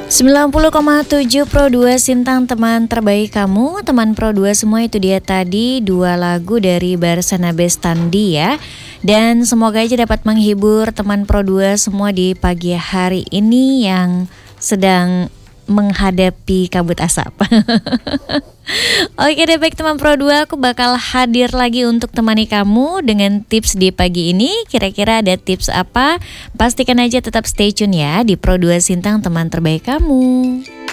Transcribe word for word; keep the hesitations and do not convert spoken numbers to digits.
sembilan puluh koma tujuh Pro dua Sintang, teman terbaik kamu. Teman Pro dua semua, itu dia tadi dua lagu dari Barsana Bestandi ya. Dan semoga aja dapat menghibur teman Pro dua semua di pagi hari ini yang sedang menghadapi kabut asap. Oke deh, baik teman Pro dua, aku bakal hadir lagi untuk temani kamu dengan tips di pagi ini. Kira-kira ada tips apa? Pastikan aja tetap stay tune ya di Pro dua Sintang, teman terbaik kamu.